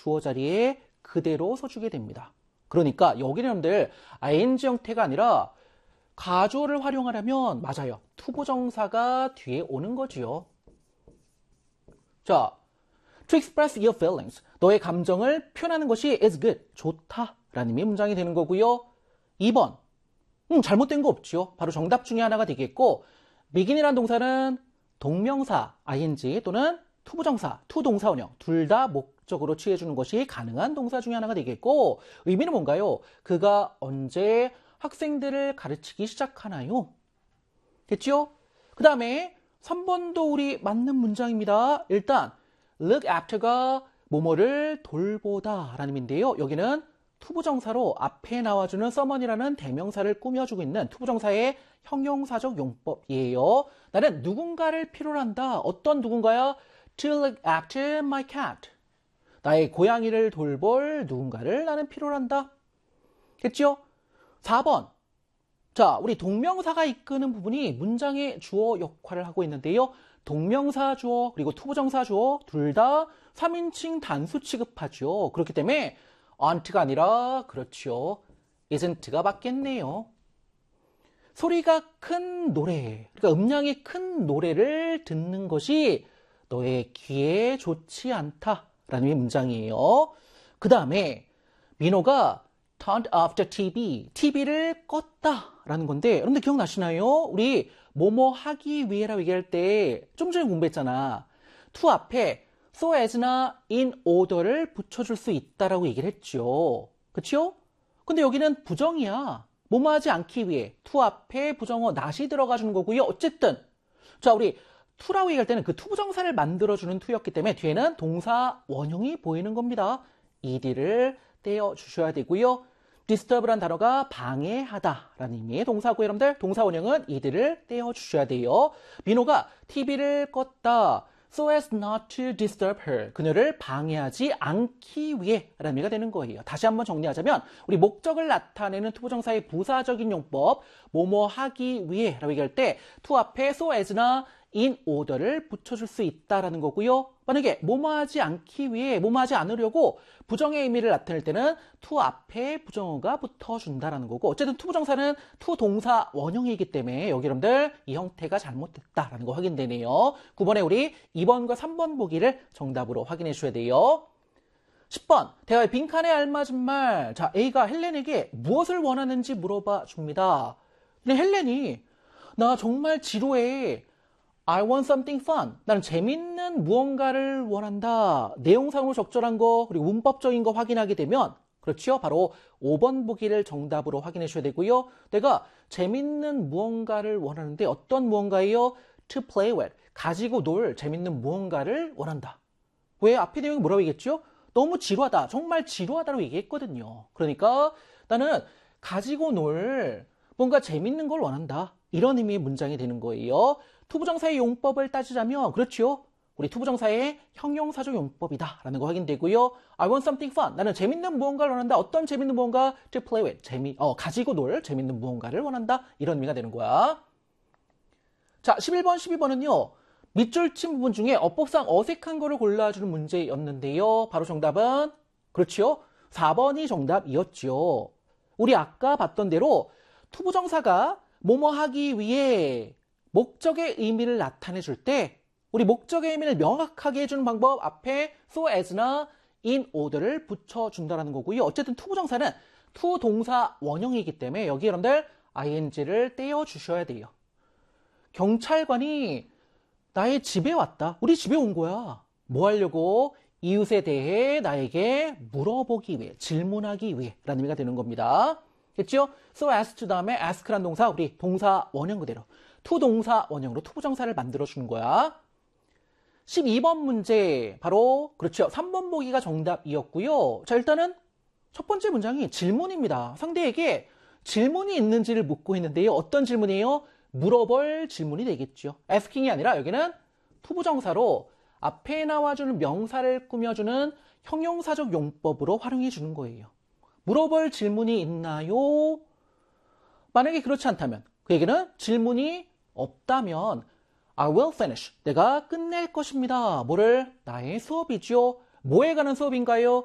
주어 자리에 그대로 써주게 됩니다. 그러니까 여기는 여러분들 ing 형태가 아니라 가주어를 활용하려면 맞아요. 투부정사가 뒤에 오는 거지요. 자, to express your feelings. 너의 감정을 표현하는 것이 is good. 좋다. 라는 의미의 문장이 되는 거고요. 2번. 잘못된 거 없죠. 바로 정답 중에 하나가 되겠고 begin이라는 동사는 동명사 ing 또는 투부정사, 투동사원형 둘 다 목적으로 취해주는 것이 가능한 동사 중에 하나가 되겠고 의미는 뭔가요? 그가 언제 학생들을 가르치기 시작하나요? 됐죠? 그 다음에 3번도 우리 맞는 문장입니다. 일단 look after가 뭐뭐를 돌보다 라는 의미인데요. 여기는 투부정사로 앞에 나와주는 someone이라는 대명사를 꾸며주고 있는 투부정사의 형용사적 용법이에요. 나는 누군가를 필요로 한다. 어떤 누군가야? To look after my cat. 나의 고양이를 돌볼 누군가를 나는 필요로 한다. 됐죠? 4번. 자, 우리 동명사가 이끄는 부분이 문장의 주어 역할을 하고 있는데요. 동명사 주어 그리고 투부정사 주어 둘 다 3인칭 단수 취급하죠. 그렇기 때문에 aren't가 아니라 그렇죠. isn't가 맞겠네요. 소리가 큰 노래, 그러니까 음량이 큰 노래를 듣는 것이 너의 귀에 좋지 않다라는 문장이에요. 그 다음에 민호가 turned off the TV, TV를 껐다라는 건데 여러분들 기억나시나요? 우리 뭐뭐 하기 위해라고 얘기할 때 좀 전에 공부했잖아. to 앞에 so as나 in order를 붙여줄 수 있다라고 얘기를 했죠. 그쵸? 근데 여기는 부정이야. 뭐뭐 하지 않기 위해 to 앞에 부정어 not이 들어가 주는 거고요. 어쨌든 자 우리 to라고 얘기할 때는 그 투부정사를 만들어주는 to였기 때문에 뒤에는 동사 원형이 보이는 겁니다. ed를 떼어주셔야 되고요. disturb란 단어가 방해하다라는 의미의 동사고요. 여러분들 동사 원형은 ed를 떼어주셔야 돼요. 민호가 TV를 껐다. So as not to disturb her. 그녀를 방해하지 않기 위해 라는 의미가 되는 거예요. 다시 한번 정리하자면 우리 목적을 나타내는 투부정사의 부사적인 용법 뭐뭐 하기 위해 라고 얘기할 때 to 앞에 so as나 in order를 붙여줄 수 있다라는 거고요. 만약에 뭐뭐 하지 않기 위해 뭐뭐 하지 않으려고 부정의 의미를 나타낼 때는 to 앞에 부정어가 붙어준다라는 거고 어쨌든 투부정사는 to 동사 원형이기 때문에 여기 여러분들 이 형태가 잘못됐다라는 거 확인되네요. 9번에 우리 2번과 3번 보기를 정답으로 확인해 주셔야 돼요. 10번 대화의 빈칸에 알맞은 말. 자 A가 헬렌에게 무엇을 원하는지 물어봐 줍니다. 근데 헬렌이 나 정말 지루해. I want something fun. 나는 재밌는 무언가를 원한다. 내용상으로 적절한 거 그리고 문법적인 거 확인하게 되면 그렇죠. 바로 5번 보기를 정답으로 확인해 주셔야 되고요. 내가 재밌는 무언가를 원하는데 어떤 무언가예요? To play with. 가지고 놀 재밌는 무언가를 원한다. 왜? 앞에 내용이 뭐라고 얘기했죠? 너무 지루하다. 정말 지루하다고 얘기했거든요. 그러니까 나는 가지고 놀 뭔가 재밌는 걸 원한다. 이런 의미의 문장이 되는 거예요. 투부정사의 용법을 따지자면 그렇죠. 우리 투부정사의 형용사적 용법이다 라는 거 확인되고요. I want something fun. 나는 재밌는 무언가를 원한다. 어떤 재밌는 무언가? To play with. 가지고 놀 재밌는 무언가를 원한다. 이런 의미가 되는 거야. 자, 11번, 12번은요. 밑줄 친 부분 중에 어법상 어색한 거를 골라주는 문제였는데요. 바로 정답은 그렇죠. 4번이 정답이었죠. 우리 아까 봤던 대로 투부정사가 뭐뭐 하기 위해 목적의 의미를 나타내 줄 때 우리 목적의 의미를 명확하게 해주는 방법 앞에 so as나 in order를 붙여준다는 거고요. 어쨌든 투부정사는 to 동사 원형이기 때문에 여기 여러분들 ing를 떼어주셔야 돼요. 경찰관이 나의 집에 왔다. 우리 집에 온 거야. 뭐 하려고? 이웃에 대해 나에게 물어보기 위해, 질문하기 위해 라는 의미가 되는 겁니다. 됐죠? So as to 다음에 ask란 동사 우리 동사 원형 그대로 to 동사 원형으로 투부정사를 만들어주는 거야. 12번 문제 바로 그렇죠. 3번 보기가 정답이었고요. 자 일단은 첫 번째 문장이 질문입니다. 상대에게 질문이 있는지를 묻고 있는데요. 어떤 질문이에요? 물어볼 질문이 되겠죠. asking이 아니라 여기는 투부정사로 앞에 나와주는 명사를 꾸며주는 형용사적 용법으로 활용해 주는 거예요. 물어볼 질문이 있나요? 만약에 그렇지 않다면 그에게는 질문이 없다면 I will finish. 내가 끝낼 것입니다. 뭐를? 나의 수업이죠. 뭐에 관한 수업인가요?